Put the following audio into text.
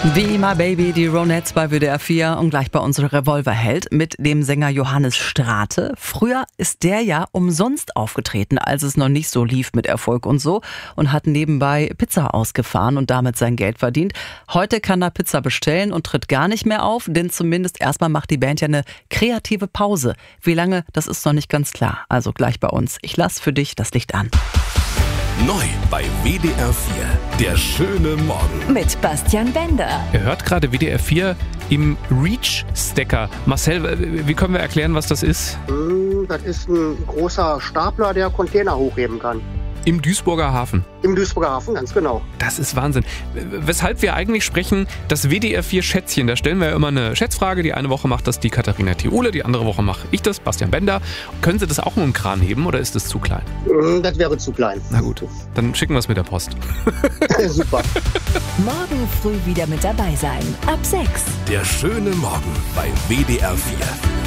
Wie My Baby, die Ronettes bei WDR 4 und gleich bei unserem Revolverheld mit dem Sänger Johannes Strate. Früher ist der ja umsonst aufgetreten, als es noch nicht so lief mit Erfolg und so, und hat nebenbei Pizza ausgefahren und damit sein Geld verdient. Heute kann er Pizza bestellen und tritt gar nicht mehr auf, denn zumindest erstmal macht die Band ja eine kreative Pause. Wie lange, das ist noch nicht ganz klar. Also gleich bei uns. Ich lasse für dich das Licht an. Neu bei WDR 4, der schöne Morgen. Mit Bastian Bender. Ihr hört gerade WDR 4 im Reach-Stacker. Marcel, wie können wir erklären, was das ist? Das ist ein großer Stapler, der Container hochheben kann. Im Duisburger Hafen. Im Duisburger Hafen, ganz genau. Das ist Wahnsinn. Weshalb wir eigentlich sprechen, das WDR 4 Schätzchen. Da stellen wir ja immer eine Schätzfrage. Die eine Woche macht das die Katharina Thiole, die andere Woche mache ich das, Bastian Bender. Können Sie das auch nur im Kran heben oder ist das zu klein? Das wäre zu klein. Na gut, dann schicken wir es mit der Post. Super. Morgen früh wieder mit dabei sein. Ab 6. Der schöne Morgen bei WDR 4.